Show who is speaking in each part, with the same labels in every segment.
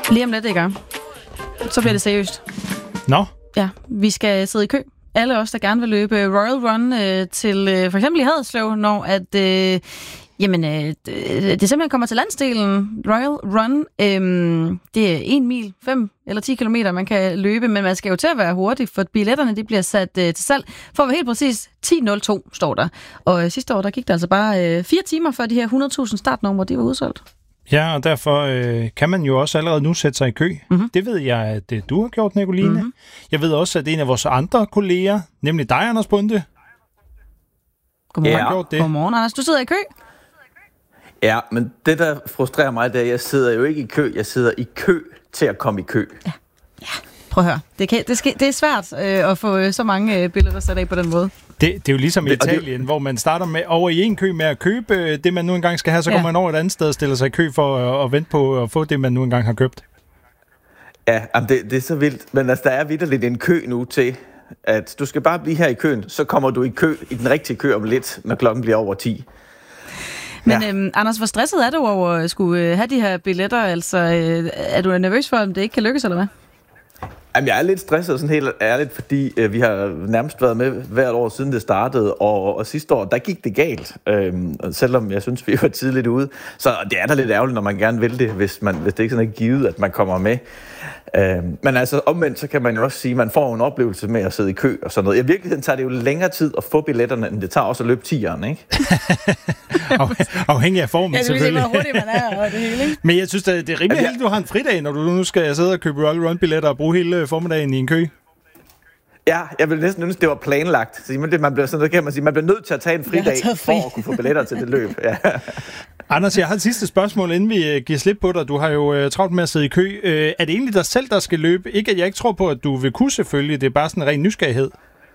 Speaker 1: Lige om lidt, ikke? Så bliver det seriøst.
Speaker 2: Nå?
Speaker 1: Ja, vi skal sidde i kø. Alle os, der gerne vil løbe Royal Run til for eksempel i Haderslev, når at, det simpelthen kommer til landsdelen Royal Run. Det er 1 mil, 5 eller 10 kilometer, man kan løbe, men man skal jo til at være hurtig, for billetterne de bliver sat til salg. For at være helt præcis, 10.02 står der. Og sidste år, der gik der altså bare 4 timer, før de her 100.000 startnumre, de var udsolgt.
Speaker 2: Ja, og derfor kan man jo også allerede nu sætte sig i kø. Mm-hmm. Det ved jeg, at du har gjort, Nicoline. Mm-hmm. Jeg ved også, at en af vores andre kolleger, nemlig dig, Anders Bunde,
Speaker 1: har gjort det. Godmorgen, Anders. Du sidder i kø?
Speaker 3: Ja, men det, der frustrerer mig, det er, at jeg sidder jo ikke i kø. Jeg sidder i kø til at komme i kø.
Speaker 1: Ja. Prøv at høre. Det er svært at få så mange billetter sat af på den måde.
Speaker 2: Det er jo ligesom i Italien, hvor man starter med over i en kø med at købe det, man nu engang skal have, så går man over et andet sted og stiller sig i kø for at vente på at få det, man nu engang har købt.
Speaker 3: Ja, det er så vildt. Men altså, der er vitterligt en kø nu til, at du skal bare blive her i køen, så kommer du i kø, i den rigtige kø om lidt, når klokken bliver over 10.
Speaker 1: Men Anders, hvor stresset er du over at skulle have de her billetter? Altså, er du nervøs for, om det ikke kan lykkes, eller hvad?
Speaker 3: Jamen, jeg er lidt stresset, sådan helt ærligt, fordi vi har nærmest været med hvert år, siden det startede, og sidste år, der gik det galt, selvom jeg synes, vi var tidligt ude. Så det er da lidt ærgerligt, når man gerne vil det, hvis det ikke sådan er givet, at man kommer med. Men altså omvendt, så kan man jo også sige, at man får en oplevelse med at sidde i kø og sådan noget. I virkeligheden tager det jo længere tid at få billetterne, end det tager også at løbe 10'eren, ikke?
Speaker 2: Afhængig af formen, selvfølgelig.
Speaker 1: Ja, det er hurtigt, man er og det hele, ikke?
Speaker 2: Men jeg synes, det er rimelig heldigt, du har en fridag, når du nu skal sidde og købe Royal Run-billetter og bruge hele formiddagen i en kø.
Speaker 3: Ja, jeg vil næsten ønske, det var planlagt. Man bliver nødt til at tage en fridag for at kunne få billetter til det løb. Ja.
Speaker 2: Anders, jeg har et sidste spørgsmål, inden vi giver slip på dig. Du har jo travlt med at sidde i kø. Er det egentlig dig selv, der skal løbe? Ikke, at jeg ikke tror på, at du vil kunne selvfølgelig. Det er bare sådan en ren nysgerrighed.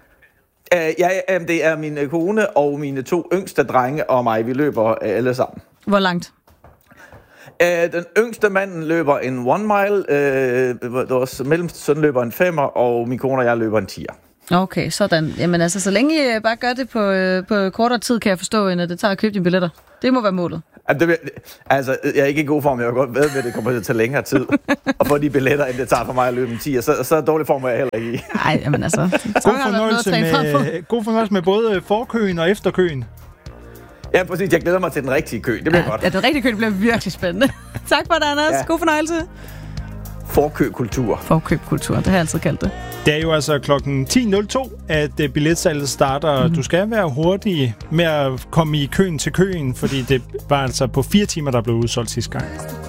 Speaker 3: Det er min kone og mine 2 yngste drenge og mig. Vi løber alle sammen.
Speaker 1: Hvor langt?
Speaker 3: Den yngste manden løber en 1 mile, vores mellemste søn løber en 5'er, og min kone og jeg løber en 10'er.
Speaker 1: Okay, sådan. Jamen altså, så længe I bare gør det på kortere tid, kan jeg forstå, end at det tager at købe dine billetter. Det må være målet.
Speaker 3: Altså, jeg er ikke i god form, jeg vil godt ved med, at det kommer til at tage længere tid at få de billetter, end det tager for mig at løbe en 10'er. Så dårlig form er jeg heller ikke i.
Speaker 1: Nej, jamen altså.
Speaker 2: God fornøjelse med både forkøen og efterkøen.
Speaker 3: Ja, præcis. Jeg glæder mig til den rigtige kø. Det bliver godt.
Speaker 1: Ja, den rigtige kø, det bliver virkelig spændende. Tak for det, Anders. Ja. God fornøjelse.
Speaker 3: Forkøbkultur.
Speaker 1: Forkøbkultur, det har jeg altid kaldt det.
Speaker 2: Det er jo altså klokken 10.02, at billetsalget starter. Du skal være hurtig med at komme i køen til køen, fordi det var altså på 4 timer, der blev udsolgt sidste gang.